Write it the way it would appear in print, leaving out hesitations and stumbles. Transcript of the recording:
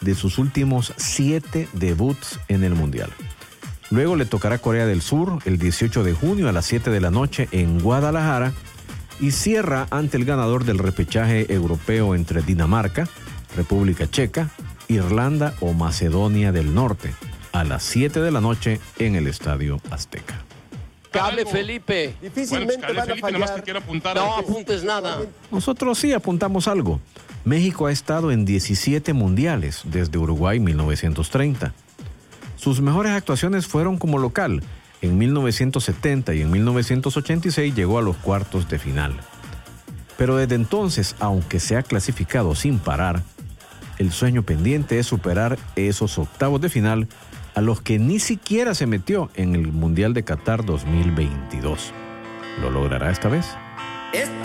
de sus últimos 7 debuts en el Mundial. Luego le tocará Corea del Sur el 18 de junio a las 7 de la noche en Guadalajara y cierra ante el ganador del repechaje europeo entre Dinamarca, República Checa, Irlanda o Macedonia del Norte a las 7 de la noche en el Estadio Azteca. Cable Felipe. Difícilmente Cable van a Felipe, nomás te fallar. quiero apuntar. No apuntes nada. Nosotros sí apuntamos algo. México ha estado en 17 mundiales desde Uruguay 1930. Sus mejores actuaciones fueron como local. En 1970 y en 1986 llegó a los cuartos de final. Pero desde entonces, aunque se ha clasificado sin parar, el sueño pendiente es superar esos octavos de final a los que ni siquiera se metió en el Mundial de Qatar 2022. ¿Lo logrará esta vez?